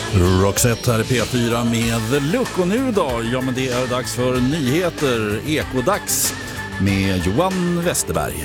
Roxette här i P4 med Luck, och nu då? Ja, men det är dags för nyheter, Ekodags med Johan Westerberg.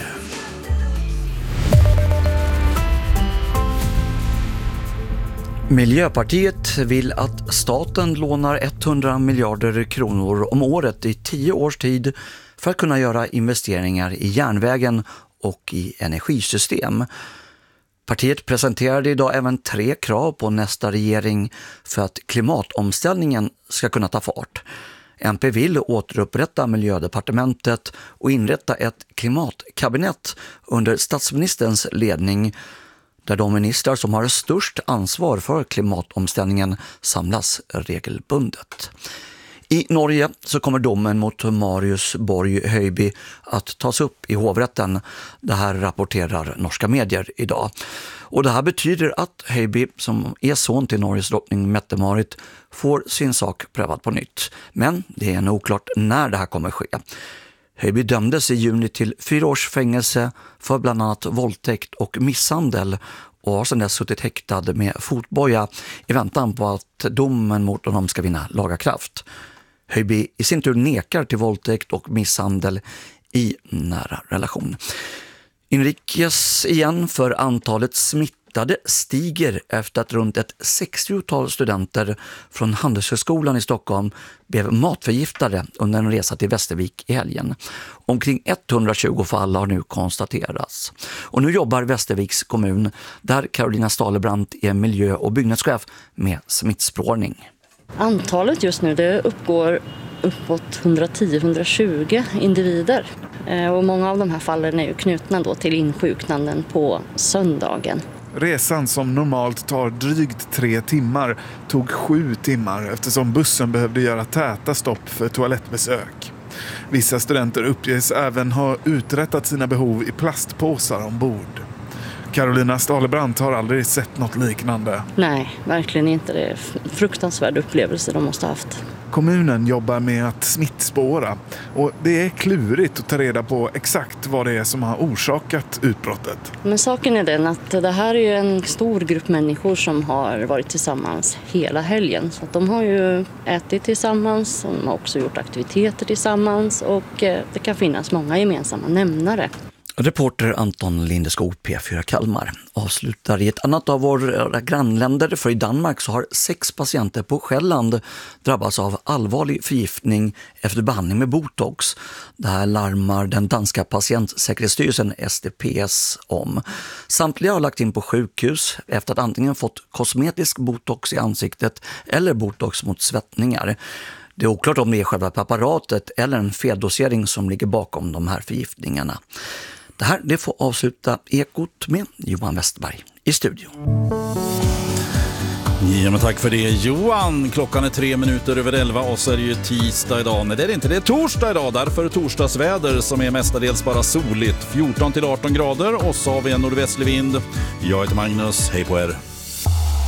Miljöpartiet vill att staten lånar 100 miljarder kronor om året i 10 års tid för att kunna göra investeringar i järnvägen och i energisystem. Partiet presenterade idag även 3 krav på nästa regering för att klimatomställningen ska kunna ta fart. MP vill återupprätta miljödepartementet och inrätta ett klimatkabinett under statsministerns ledning, där de ministrar som har störst ansvar för klimatomställningen samlas regelbundet. I Norge så kommer domen mot Marius Borg Høiby att tas upp i hovrätten. Det här rapporterar norska medier idag. Och det här betyder att Høiby, som är son till Norges drottning Mette-Marit, får sin sak prövad på nytt. Men det är nog oklart när det här kommer ske. Høiby dömdes i juni till 4 års fängelse för bland annat våldtäkt och misshandel och har sedan dess suttit häktad med fotboja i väntan på att domen mot honom ska vinna laga kraft. Høiby i sin tur nekar till våldtäkt och misshandel i nära relation. Inrikes igen, för antalet smittade stiger efter att runt ett 60-tal studenter från Handelshögskolan i Stockholm blev matförgiftade under en resa till Västervik i helgen. Omkring 120 fall har nu konstaterats. Och nu jobbar Västerviks kommun, där Carolina Stahlebrant är miljö- och byggnadschef, med smittspårning. Antalet just nu det uppgår uppåt 110-120 individer. Och många av de här fallen är ju knutna då till insjuknanden på söndagen. Resan, som normalt tar drygt 3 timmar, tog 7 timmar eftersom bussen behövde göra täta stopp för toalettbesök. Vissa studenter uppges även ha uträttat sina behov i plastpåsar ombord. Carolina Stahlebrant har aldrig sett något liknande. Nej, verkligen inte. Det är en fruktansvärd upplevelse de måste ha haft. Kommunen jobbar med att smittspåra, och det är klurigt att ta reda på exakt vad det är som har orsakat utbrottet. Men saken är den att det här är ju en stor grupp människor som har varit tillsammans hela helgen. Så att de har ju ätit tillsammans, de har också gjort aktiviteter tillsammans, och det kan finnas många gemensamma nämnare. Reporter Anton Lindeskog, P4 Kalmar, avslutar i ett annat av våra grannländer, för i Danmark så har 6 patienter på Själland drabbats av allvarlig förgiftning efter behandling med botox. Det här larmar den danska patientsäkerhetsstyrelsen SDPS om. Samtliga har lagt in på sjukhus efter att antingen fått kosmetisk botox i ansiktet eller botox mot svettningar. Det är oklart om det är själva preparatet eller en feldosering som ligger bakom de här förgiftningarna. Det får avsluta Ekot med Johan Westerberg i studion. Ja, men tack för det, Johan. Klockan är 3 minuter över 11 och så är det ju tisdag idag. Nej, det är det inte. Det är torsdag idag. Därför torsdagsväder som är mestadels bara soligt. 14-18 grader och så har vi en nordvästlig vind. Jag heter Magnus. Hej på er.